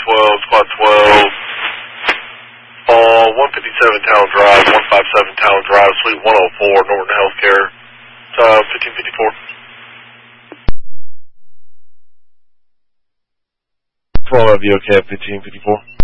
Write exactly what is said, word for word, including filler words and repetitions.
twelve, squad twelve, uh, one fifty-seven Town Drive, one fifty-seven Town Drive, Suite one oh four, Norton Healthcare, uh, fifteen fifty-four. twelve of you okay at fifteen fifty-four?